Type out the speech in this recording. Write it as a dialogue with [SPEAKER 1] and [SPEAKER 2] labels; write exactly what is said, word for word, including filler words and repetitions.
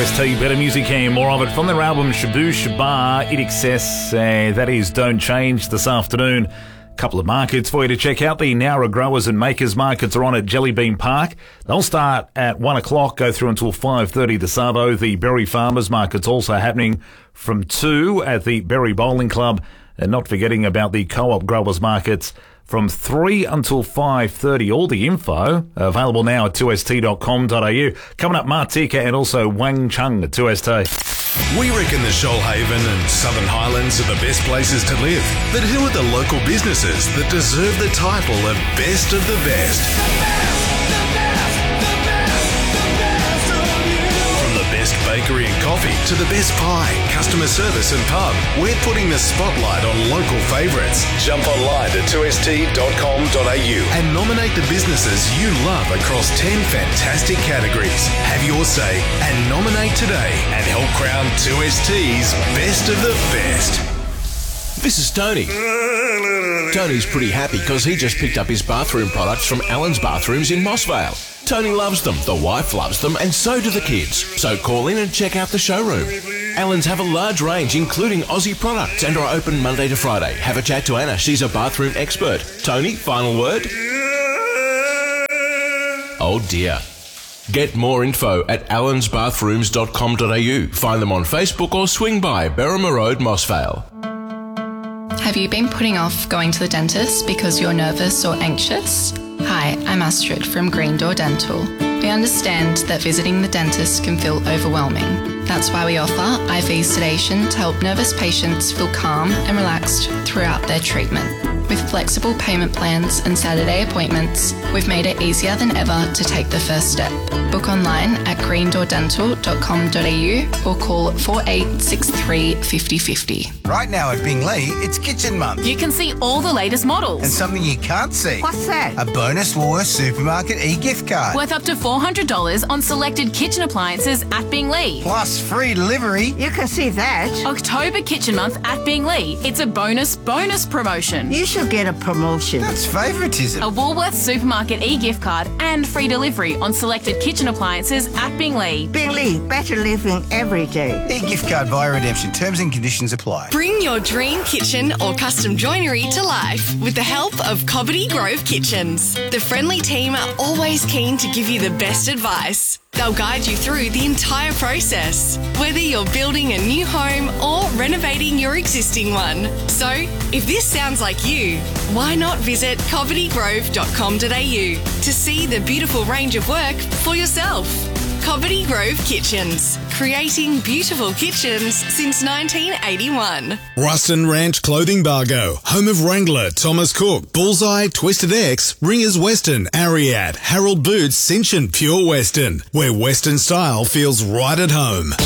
[SPEAKER 1] S T, better music and more of it from their album Shabu Shabar, In Excess. Uh, that is Don't Change this afternoon. A couple of markets for you to check out. The Nowra Growers and Makers markets are on at Jellybean Park. They'll start at one o'clock, go through until five thirty this Savo. The Berry Farmers market's also happening from two at the Berry Bowling Club. And not forgetting about the Co-op Growers markets from three until five thirty. All the info available now at two S T dot com dot a u. Coming up, Martika and also Wang Chung at two S T.
[SPEAKER 2] We reckon the Shoalhaven and Southern Highlands are the best places to live. But who are the local businesses that deserve the title of Best of the Best? From the best bakery and coffee to the best pie, customer service and pub, we're putting the spotlight on local favourites. Jump online to two S T dot com dot a u and nominate the businesses you love across ten fantastic categories. Have your say and nominate today and help crown two S T's Best of the Best.
[SPEAKER 3] This is Tony. Tony's pretty happy because he just picked up his bathroom products from Alan's Bathrooms in Mossvale. Tony loves them, the wife loves them, and so do the kids. So call in and check out the showroom. Alan's have a large range, including Aussie products, and are open Monday to Friday. Have a chat to Anna, she's a bathroom expert. Tony, final word? Oh dear. Get more info at allens bathrooms dot com dot a u. Find them on Facebook or swing by Berrima Road, Mossvale.
[SPEAKER 4] Have you been putting off going to the dentist because you're nervous or anxious? Hi, I'm Astrid from Green Door Dental. We understand that visiting the dentist can feel overwhelming. That's why we offer I V sedation to help nervous patients feel calm and relaxed throughout their treatment. With flexible payment plans and Saturday appointments, we've made it easier than ever to take the first step. Book online at green door dental dot com dot a u or call four eight six three, five zero five zero.
[SPEAKER 5] Right now at Bingley, it's Kitchen Month.
[SPEAKER 6] You can see all the latest models.
[SPEAKER 5] And something you can't see.
[SPEAKER 7] What's that?
[SPEAKER 5] A bonus Woolworths Supermarket e-gift card.
[SPEAKER 6] Worth up to four hundred dollars on selected kitchen appliances at Bingley.
[SPEAKER 5] Plus free delivery.
[SPEAKER 7] You can see that.
[SPEAKER 6] October Kitchen Month at Bingley. It's a bonus, bonus promotion.
[SPEAKER 7] You should get a promotion.
[SPEAKER 5] That's favouritism.
[SPEAKER 6] A Woolworths Supermarket e-gift card and free delivery on selected kitchen appliances at Bingley.
[SPEAKER 7] Bingley, better living every day.
[SPEAKER 5] E-gift card via redemption. Terms and conditions apply.
[SPEAKER 8] Bring your dream kitchen or custom joinery to life with the help of Cobbitty Grove Kitchens. The friendly team are always keen to give you the best advice. They'll guide you through the entire process, whether you're building a new home or renovating your existing one. So, if this sounds like you, why not visit cobbitty grove dot com dot a u to see the beautiful range of work for yourself. Cobbitty Grove Kitchens, creating beautiful kitchens since nineteen eighty-one.
[SPEAKER 2] Ruston Ranch Clothing Bargo, home of Wrangler, Thomas Cook, Bullseye, Twisted X, Ringers Western, Ariat, Harold Boots, Cinch and Pure Western, where Western style feels right at home.